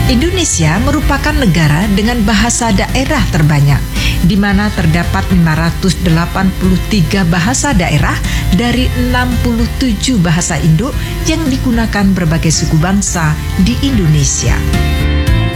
Indonesia merupakan negara dengan bahasa daerah terbanyak, di mana terdapat 583 bahasa daerah dari 67 bahasa induk yang digunakan berbagai suku bangsa di Indonesia.